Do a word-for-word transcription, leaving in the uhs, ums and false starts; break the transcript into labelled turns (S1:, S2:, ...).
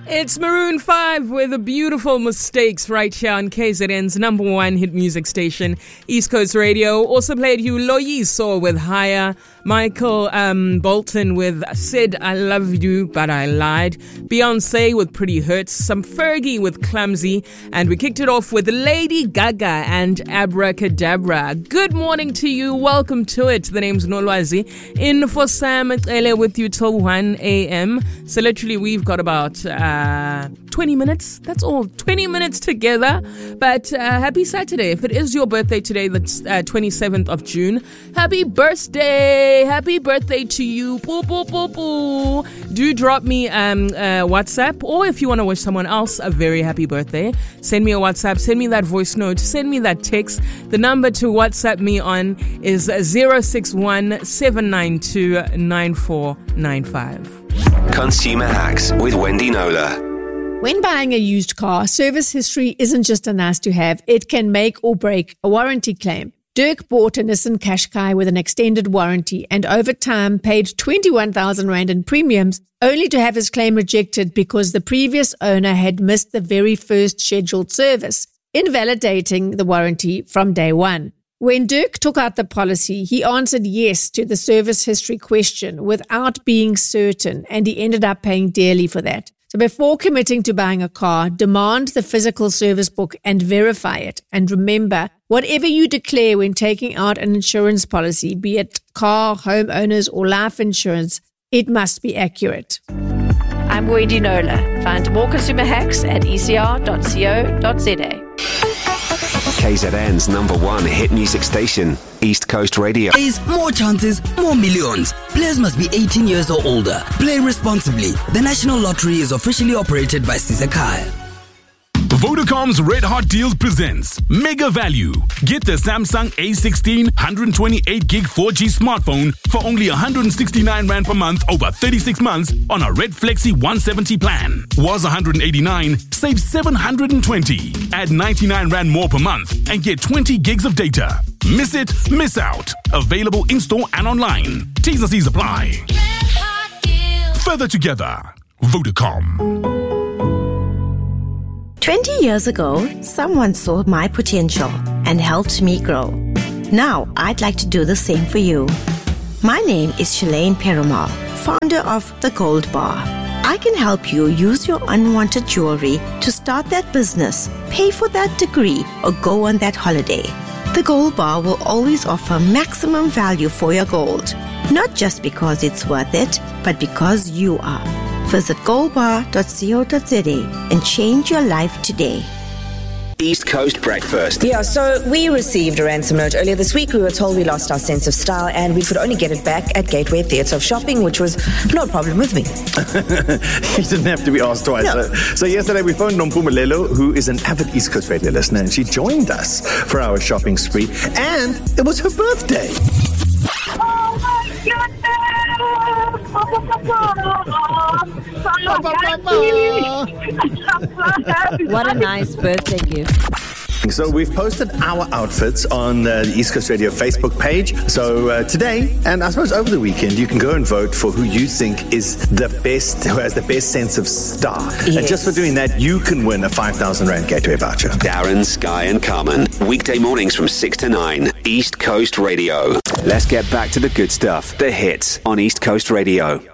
S1: It's Maroon five with the beautiful Mistakes right here on K Z N's number one hit music station, East Coast Radio. Also played you Loyiso with Higher, Michael um, Bolton with Said I Love You But I Lied, Beyonce with Pretty Hurts, some Fergie with Clumsy, and we kicked it off with Lady Gaga and Abracadabra. Good morning to you. Welcome to it. The name's Nolwazi. In for Sam Ele with you till one a.m. So literally we've got about uh, twenty minutes. That's all. twenty minutes together. But uh, happy Saturday. If it is your birthday today, that's uh, twenty-seventh of June. Happy birthday. Happy birthday to you. Poo, poo, poo, poo. Do drop me um, uh, WhatsApp, or if you want to wish someone else a very happy birthday, send me a WhatsApp, send me that voice note, send me that text. The number to WhatsApp me on is zero six one seven nine two nine four nine five.
S2: Consumer Hacks with Wendy Nola.
S3: When buying a used car, service history isn't just a nice to have, it can make or break a warranty claim. Dirk bought a Nissan Qashqai with an extended warranty and over time paid twenty-one thousand rand in premiums only to have his claim rejected because the previous owner had missed the very first scheduled service, invalidating the warranty from day one. When Dirk took out the policy, he answered yes to the service history question without being certain, and he ended up paying dearly for that. So before committing to buying a car, demand the physical service book and verify it. And remember, whatever you declare when taking out an insurance policy, be it car, homeowners, or life insurance, it must be accurate.
S4: I'm Wendy Nola. Find more consumer hacks at e c r dot co dot z a.
S2: K Z N's number one hit music station, East Coast Radio.
S5: More chances, more millions. Players must be eighteen years or older. Play responsibly. The National Lottery is officially operated by Caesar Kyle.
S6: Vodacom's Red Hot Deals presents Mega Value. Get the Samsung A sixteen one twenty-eight gig four G smartphone for only one hundred sixty-nine rand per month over thirty-six months on a Red Flexi one seventy plan. Was one hundred eighty-nine, save seven hundred twenty. Add ninety-nine rand more per month and get twenty gigs of data. Miss it, miss out. Available in-store and online. T's and C's apply. Further together. Vodacom.
S7: twenty years ago, someone saw my potential and helped me grow. Now, I'd like to do the same for you. My name is Shalane Perumal, founder of The Gold Bar. I can help you use your unwanted jewelry to start that business, pay for that degree, or go on that holiday. The Gold Bar will always offer maximum value for your gold, not just because it's worth it, but because you are. Visit gold bar dot co dot z a and change your life today.
S2: East Coast Breakfast.
S8: Yeah, so we received a ransom note earlier this week. We were told we lost our sense of style and we could only get it back at Gateway Theatre of Shopping, which was no problem with me.
S9: You didn't have to be asked twice.
S8: No.
S9: So, so yesterday we phoned Nompumelelo, who is an avid East Coast Radio listener, and she joined us for our shopping spree, and it was her birthday.
S10: Oh my goodness!
S11: What a nice birthday gift.
S9: So we've posted our outfits on uh, the East Coast Radio Facebook page. So uh, today, and I suppose over the weekend, you can go and vote for who you think is the best, who has the best sense of style. Yes. And just for doing that, you can win a five thousand rand Gateway voucher.
S2: Darren, Sky and Carmen. Weekday mornings from six to nine. East Coast Radio. Let's get back to the good stuff. The hits on East Coast Radio.